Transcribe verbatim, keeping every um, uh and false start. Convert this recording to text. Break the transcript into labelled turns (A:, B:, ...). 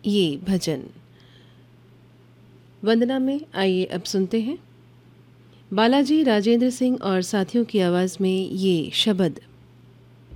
A: ये भजन। वंदना में आइए अब सुनते हैं बालाजी राजेंद्र सिंह और साथियों की आवाज़ में ये शबद।